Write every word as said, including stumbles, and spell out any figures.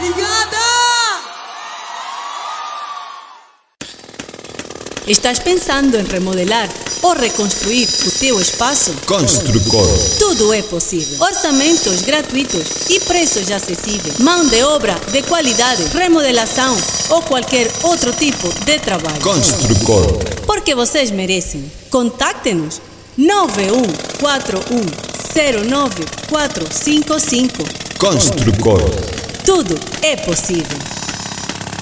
Obrigada! Estás pensando em remodelar ou reconstruir o teu espaço? Construcor. Tudo é possível. Orçamentos gratuitos e preços acessíveis. Mão de obra de qualidade, remodelação ou qualquer outro tipo de trabalho. Construcor. Porque vocês merecem. Contacte-nos nove um quatro um zero nove quatro cinco cinco. Construcor. Tudo é possível.